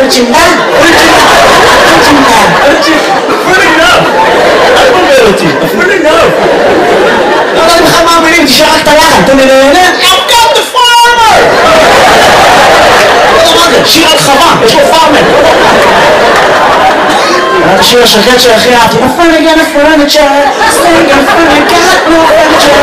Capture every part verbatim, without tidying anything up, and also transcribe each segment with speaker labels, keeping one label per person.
Speaker 1: צ'ינדה?
Speaker 2: אפילו enough. אל תבלבל אותי. אפילו enough.
Speaker 1: לא יודעת בכלל מה המילים, תשאר רק את הלחן. תן לי נהנה. I've got the farmer! לא יודע מה זה, שיר על חווה, יש לו פארמר. השיר השקט שהכי אהבתי. I'm finally gonna furniture, I'm finally got no furniture.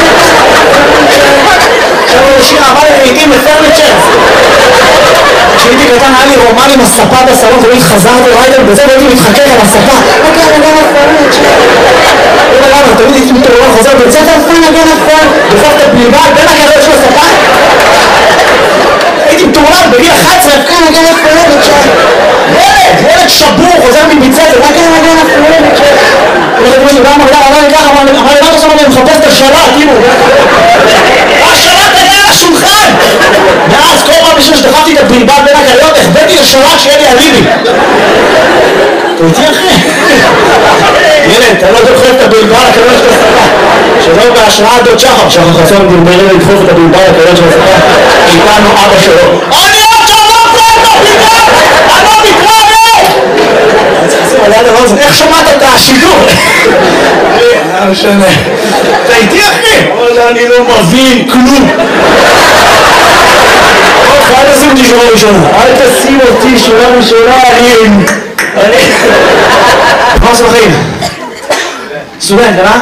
Speaker 1: עכשיו הוא שיר אהבה לעיתים לפרניצ'ר. כשהייתי קטן היה לי רומן עם הספה בסלון, תמיד חזרתי ריידר בזה והייתי מתחכך על הספה. אוקיי, אני גנה פרניצ'ר. לא יודע למה, תמיד הייתי מתעורר חוזר בית ספר, אני גנה פרניצ'ר. בסוף את הבלבל בין הגריות של הספה. הייתי מתעורר בגיל אחת עשרה, אני גנה פרניצ'ר. ילד, ילד שבור, חוזר מבית ספר, אני גנה פרניצ'ר. ילד מישהו גם אמר, אמר לי ככה, אמר לי, אמר לי, מה אתה שם אני מחפש את השלט, כאילו. השלט היה על השולחן! ואז כל פעם בשביל שדחפתי את הבלבל בין הגריות, החבאתי לשלט שיהיה לי אליבי. אתה איתי אחי? ילד, אתה לא דוחף את הבלבל הקריות של הספה. שזהו בהשראת דוד שחר, שחר חסון דלברים לדחוף את הבלבל הקריות של הספה. איתנו אבא שלו. אני עוד שלום פרטו, פתאום! אני לא מתראה! אני צריך לשים על יד הרוזן, איך שמעת את השידור? לא משנה. אתה איתי אחי? וואלה, אני לא מבין כלום. אל תשים אותי שורה ראשונה. אל תשים אותי שורה ראשונה, אני... אני... מה עושה בחיים? סטודנט, אה?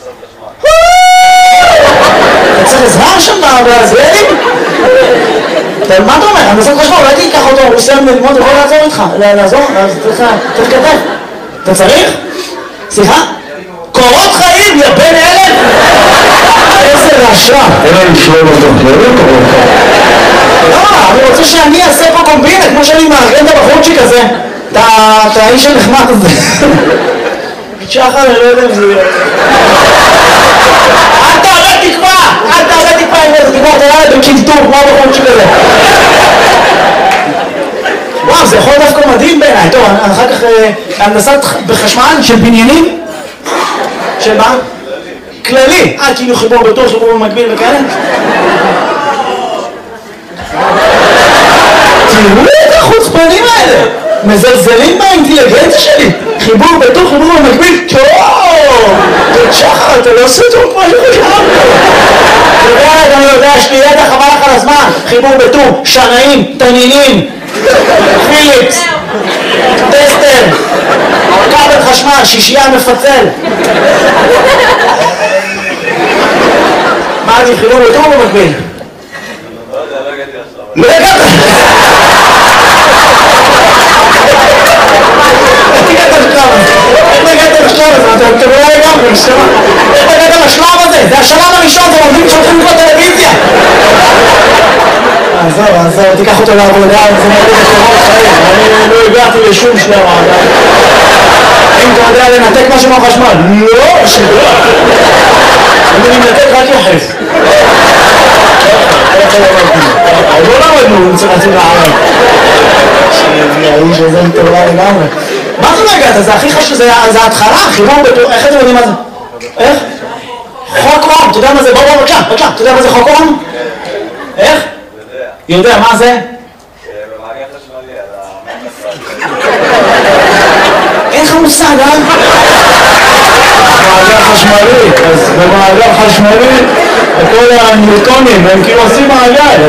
Speaker 1: אתה צריך עזרה שם בזבלים? מה אתה אומר? אני עושה חשבון, אולי תיקח אותו, הוא סיים ללמוד, הוא יכול לעזור איתך. לעזור? צריך כתב. אתה צריך? סליחה? קורות חיים, יא בן אלף! איזה רשע!
Speaker 2: אין לי לשאול אותו, לא לא קורות חיים.
Speaker 1: לא, אני רוצה שאני אעשה פה קומבינה, כמו שאני מארגן את הבחורצ'יק הזה. את האיש הנחמד הזה. שחר, אני לא יודע אם זה יהיה. אל תעלה תקווה! אל תעלה תקווה עם איזה תקווה, תראה לי בקינטור, כמו הבחורצ'יק הזה. וואו, זה יכול דווקא מדהים בעיניי. טוב, אחר כך הנדסת בחשמל של בניינים. של מה? כללי. אה, כאילו חיבור בטוח, חיבור במקביל וכאלה? תראו את החוצפנים האלה! מזלזלים באינטליגנציה שלי! חיבור בטוח, חיבור במקביל, טוב! דוד שחר, אתה לא עושה טוב כמו שחשבנו! אתה יודע, אני יודע, יש לי ידע חבל לך על הזמן! חיבור בטור, שנאים, תנינים, פיליפס, טסטר, כבל חשמל, שישייה מפצל. מה זה, חיבור בטור או במקביל?
Speaker 2: לא יודע, לא הגעתי עכשיו.
Speaker 1: לא הגעת! איך הגעת לשלב הזה? איך הגעת לשלב הזה? אתה לא לגמרי, נשמע. איך הגעת לשלב הזה? זה השלב הראשון, זה עובדים שהולכים לקרוא טלוויזיה. עזוב, עזוב, תיקח אותו לעבודה, זה מראה לחברות חיים. אני לא הגעתי לשום שלב. האם אתה יודע לנתק משהו מהחשמל? לא, שלא. אני מנתק רק יחס. לא למדנו, צריך להציב לערב. שהאיש הזה מטורלה לגמרי. מה זה לא הגעת? זה הכי חשוב, זה ההתחלה, חיבור בטור, איך אתם יודעים מה זה? איך? חוק אום, אתה יודע מה זה? בוא בוא בבקשה, בבקשה, אתה יודע מה זה חוק אום? איך? יודע, מה זה?
Speaker 2: במעגל חשמלי, על המעגל.
Speaker 1: אין לך מושג, אה?
Speaker 2: במעגל חשמלי, אז במעגל חשמלי כל הניוטונים הם כאילו עושים מעגל.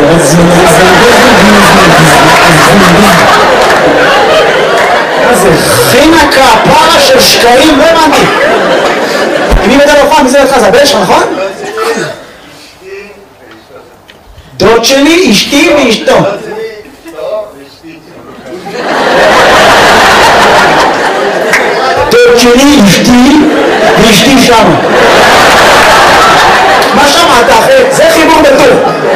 Speaker 1: זה חינה כפרה של שקעים, לא הבנתי. אם היא מדע לפעם, מי זה לך? זה הבן שלך, נכון? דוד שלי, אשתי ואשתו. דוד שלי, אשתי ואשתי שם. מה שמעת אחי? זה חיבור בטור.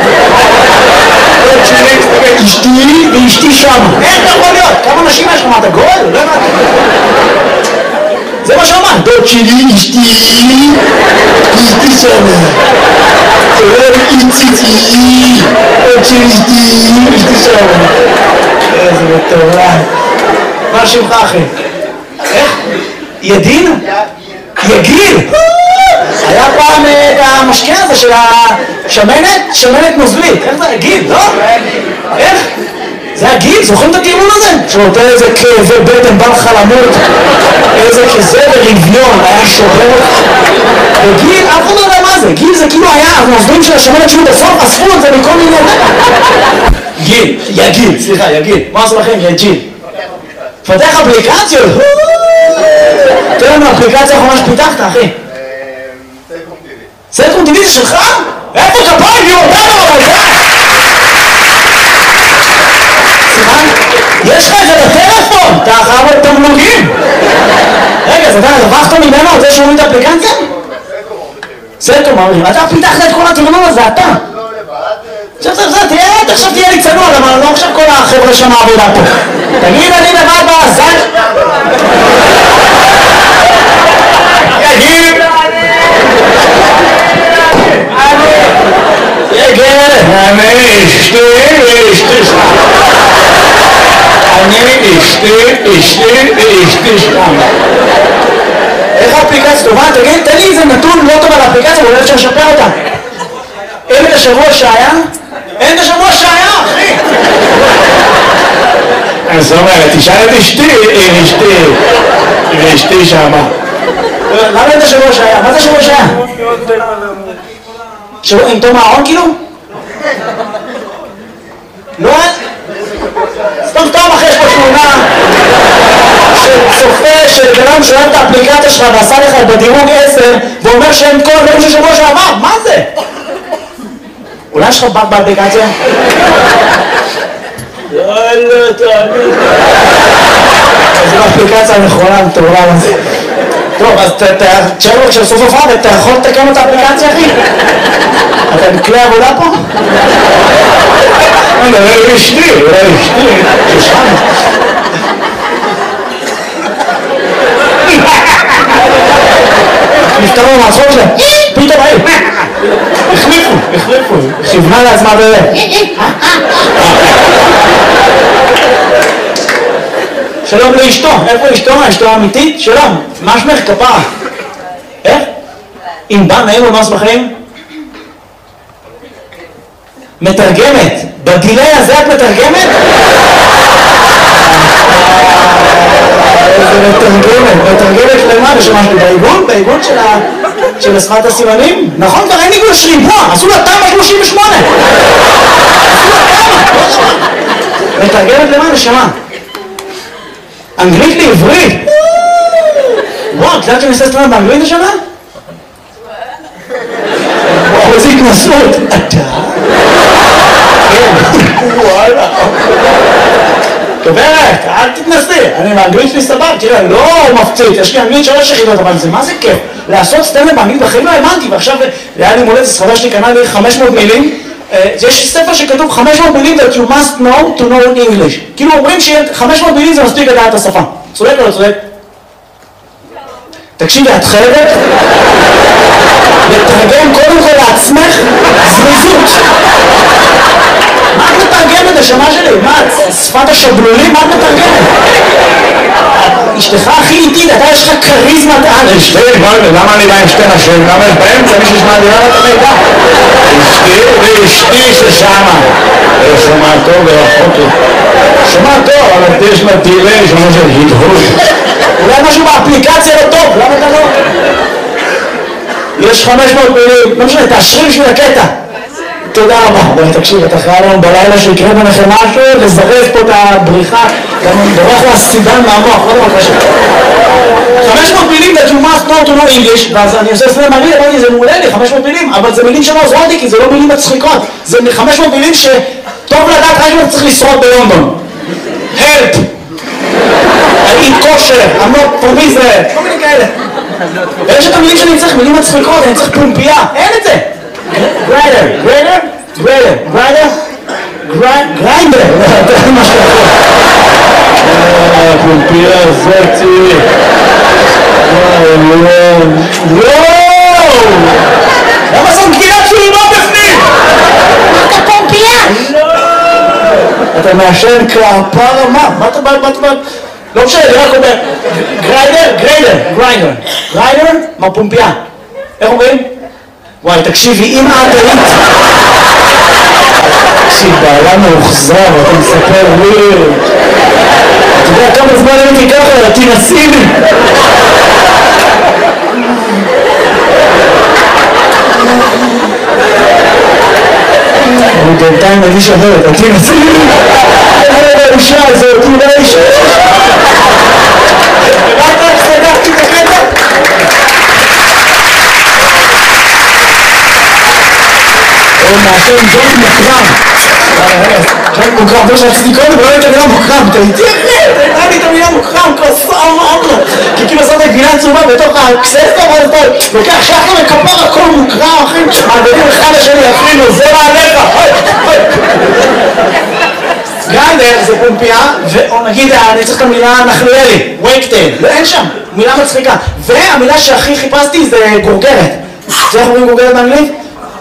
Speaker 1: דוד שלי, אשתי ואשתי שם. איך אתה יכול להיות? כמה נשים יש לך? מה אתה גול? לא הבנתי. זה מה שאמרת. דוד שלי, אשתי ואשתי שם. תראה איציתי, עוד שלישתי, אשתי שם. איזה מטורף. מה שמך אחי? איך? ידין? יגיל? היה פעם את המשקה הזה של השמנת, שמנת נוזלית. איך זה? יגיל, לא? איך? זה הגיל, זוכרים את הטיעון הזה? שנותן איזה כאבי בטן, בא לך למות, איזה כזה ברביון, היה שובר. וגיל, אף אחד לא יודע מה זה, גיל זה כאילו היה, המוסדרים של השמנת שהיו בסוף, אספו את זה מכל מיני... גיל, יא גיל, סליחה, יא גיל, מה עשו לכם, יא ג'יל? פתח אפליקציות, תראה לנו אפליקציה האחרונה שפיתחת, אחי. סלקום טיווי זה שלך? איפה כפיים, יהיו אותנו, אבל זה? סליחה? יש לך את זה בטלפון, אתה חייב את תמלוגים. רגע, אז אתה רווחת ממנו על זה שהוא את האפליקציה? סלקום, אומרים, אתה פיתחת את כל התרנון הזה, אתה. עכשיו זה, זה, תהיה, עכשיו תהיה לי צנוע, למה לא עכשיו כל החבר'ה שם העבודה פה. תגיד, אני לבד בעזן. יגיד. יגל.
Speaker 2: אני אשתי ואשתי שם. אני אשתי, אשתי ואשתי שם.
Speaker 1: איך האפליקציה טובה? תגיד, תן לי איזה נתון לא טוב על האפליקציה, ואולי אפשר לשפר אותה. אין את השבוע שהיה? אין את השבוע שהיה, אחי!
Speaker 2: אז אומרת, תשאל את אשתי, אשתי, ואשתי שמה.
Speaker 1: למה אין את השבוע שהיה? מה זה השבוע שהיה? שבוע עם תום הארון כאילו? לא? סתם סתם אחרי יש פה תמונה של צופה של בנם שואל את האפליקציה שלך ועשה לך בדירוג עשר ואומר שאין כל הדברים של שבוע שעבר, מה זה? אולי יש לך בק באפליקציה? יאללה, תאמין. זו האפליקציה הנכונה, מטורלל הזה. טוב, אז תשאר לו כשסוף סוף עד, אתה יכול לתקן את האפליקציה, אחי? אתה עם כלי עבודה פה?
Speaker 2: אני אולי אשתי, אולי אשתי.
Speaker 1: ששם. נפתרו מהצחוק שלהם. פתאום היו. החליפו, החליפו. כיוונה לעצמה בזה. שלום לאשתו. איפה אשתו? אשתו האמיתית? שלום. מה שמך כפרה? איך? אם בא נעים ומס בחיים? מתרגמת. בגילי הזה את מתרגמת? איזה מתרגמת. מתרגמת למה? לשמש לי בעיגון? בעיגון של השפת הסימנים? נכון, כבר אין עיגון, יש ריבוע. עשו לה תמ"א שלושים ושמונה. עשו לה תמ"א. מתרגמת למה? לשמה. אנגלית לעברית. וואו, את יודעת שאני עושה סטרנד באנגלית השנה? וואו, איזה התנסות. אתה? וואלה. גברת, אל תתנסי, אני באנגלית שלי סבב, תראה, לא מפציץ, יש לי אנגלית שלוש יחידות, אבל זה מה זה כיף? לעשות סטנדאפ באנגלית בחיים לא האמנתי, ועכשיו היה לי מולדת, חבר שלי קנה לי חמש מאות מילים, יש ספר שכתוב חמש מאות מילים that you must know to know in English, כאילו אומרים ש-חמש מאות מילים זה מספיק לדעת את השפה, צודק או לא צודק? תקשיבי, את חייבת לתרגם קודם כל לעצמך זריזות. מה את מתרגמת השמה שלי? מה, שפת השבלולים? מה את מתרגמת? אשתך הכי איטית, אתה יש לך קריזמת על.
Speaker 2: אשתי, למה אני בא עם שתי נשים? למה יש באמצע מישהו שמעדירה את המידע? אשתי ואשתי ששמה. שומע טוב ורחוק טוב. שומע טוב, אבל יש לה דילי, שומע של הדהוד.
Speaker 1: אולי משהו באפליקציה לא טוב, למה אתה לא? יש חמש מאות מילים, לא משנה, תאשרי בשביל הקטע. תודה רבה. בואי תקשיב, אתה חייב לנו בלילה שיקרה ביניכם משהו, לזרז פה את הבריחה, גם בורח לה סידן מהמוח, לא דבר קשה. חמש מאות מילים that you must know to know English, ואז אני עושה סלם מעניין, אמרתי, זה מעולה לי, חמש מאות מילים, אבל זה מילים שלא עוזרות לי, כי זה לא מילים מצחיקות. זה חמש מאות מילים שטוב לדעת רק אם אתה צריך לשרוד בלונדון. Help! I eat kosher, I'm not from Israel, כל מיני כאלה. ויש את המילים שאני צריך, מילים מצחיקות, אני צריך פומפייה, אין את זה. גריידר, גריידר, גריידר, גריידר, גריידר, זה מה שאתה
Speaker 2: אה, פומפיה זאתי. וואו, וואו.
Speaker 1: למה זאת גילת שולמה בפנים? אתה פומפייה? לא. אתה מעשן כפרה מה? מה אתה בא, מה אתה בא? לא משנה, אני רק אומר, גריידר, גריידר, גריידר, גריידר, מה פומפייה? איך אומרים? וואי, תקשיבי, אם את היית... תקשיב, היה מאוחזר, אתה מספר לי. אתה יודע כמה זמן הייתי ככה, תנסי לי. אני בינתיים מרגיש אחרת, תנסי לי. איזה האישה הזאת, אולי האישה. רק רק סגרתי את הקטע. או מאשר עם זאת מוקרם. זאת מוקרם, זה שרציתי קודם, ולא הייתה מילה מוקרם. אתה איתי אחרת, הייתה לי את המילה מוקרם, כוסה אמרה. כי כאילו עושה את הגבינה צהובה בתוך הקססטה, ואז אתה לוקח שחר וכפר הכל מוקרם, אחי. מעבדים אחד לשני, אפילו, זה מעליך. גרנדר זה פומפיה, או נגיד, אני צריך את המילה נחליאלי, וייקטייל, אין שם, מילה מצחיקה. והמילה שהכי חיפשתי זה גורגרת. זה איך אומרים גורגרת באנגלית?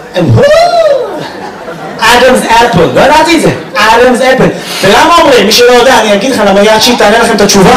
Speaker 1: אדמס אפל, לא ידעתי את זה, אדמס אפל. ולמה אומרים? מי שלא יודע, אני אגיד לך למה יד שהיא תענה לכם את התשובה.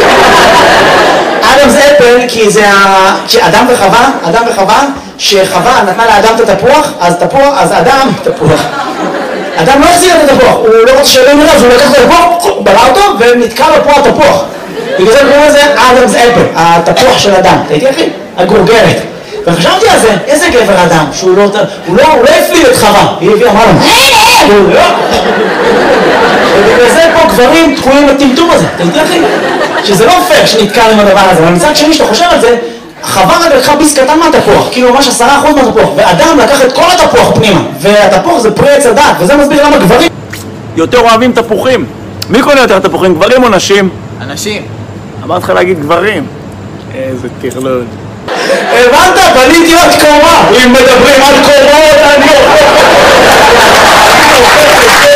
Speaker 1: אדמס אפל, כי זה אדם וחווה, אדם וחווה, שחווה נתנה לאדם את התפוח, אז תפוח, אז אדם, תפוח. אדם לא החזיר את התפוח, הוא לא רוצה שלא נראה, אז הוא לקח את התפוח, בלע אותו ונתקע לו פה התפוח. בגלל זה קוראים לזה אדמס אפל, התפוח של אדם. ראיתי אחי? הגורגרת. וחשבתי על זה, איזה גבר אדם, שהוא לא, הוא לא, הוא לא הפליל את חווה, היא הביאה, אמרה לו, הוא לא. ובגלל זה פה גברים תקועים לטמטום הזה, ראיתי אחי? שזה לא פייר שנתקע עם הדבר הזה, אבל מצד שני שאתה חושב על זה, חווה רק לקחה ביס קטן מהתפוח, כאילו ממש עשרה אחוז מהתפוח, ואדם לקח את כל התפוח פנימה, והתפוח זה פרי עץ הדת, וזה מסביר למה גברים יותר אוהבים תפוחים. מי קונה יותר תפוחים, גברים או נשים?
Speaker 3: אנשים.
Speaker 1: אמרת לך להגיד גברים. איזה תכלול. הבנת? בניתי עוד קומה. אם מדברים על קומות, אני...